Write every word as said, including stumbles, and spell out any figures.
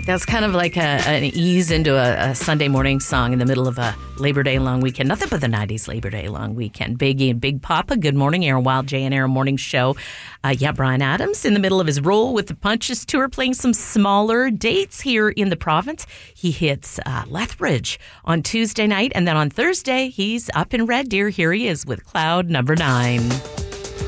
That's kind of like a, an ease into a, a Sunday morning song in the middle of a Labor Day long weekend. Nothing but the nineties Labor Day long weekend. Biggie and Big Papa, good morning. Aaron Wild, Jay and Aaron Morning Show. Uh, yeah, Bryan Adams in the middle of his Roll with the Punches tour, playing some smaller dates here in the province. He hits uh, Lethbridge on Tuesday night, and then on Thursday, he's up in Red Deer. Here he is with Cloud Number Nine.